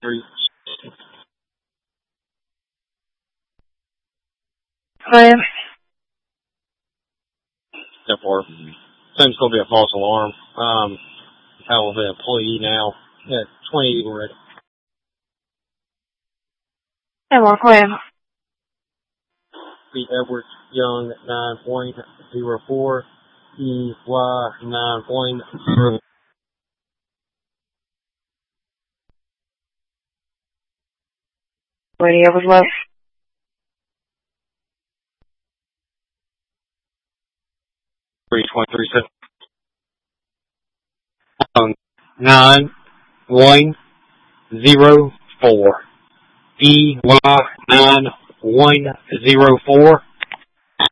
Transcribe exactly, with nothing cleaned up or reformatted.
three. Claim. Step four. Seems going to be a false alarm. Um, I will be an employee now. Yeah, twenty we're ready. And one claim. Pete Edwards Young nine point zero four. E Y nine point zero. Lady Edwards left. three point three seven. Um, nine one zero four. E Y nine one zero four.